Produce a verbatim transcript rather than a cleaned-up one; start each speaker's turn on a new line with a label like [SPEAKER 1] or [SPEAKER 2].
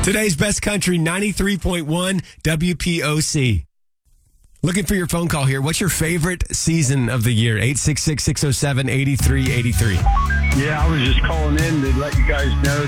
[SPEAKER 1] Today's best country, ninety-three point one W P O C. Looking for your phone call here. What's your favorite season of the year? eight six six, six oh seven, eight three eight three.
[SPEAKER 2] Yeah, I was just calling in to let you guys know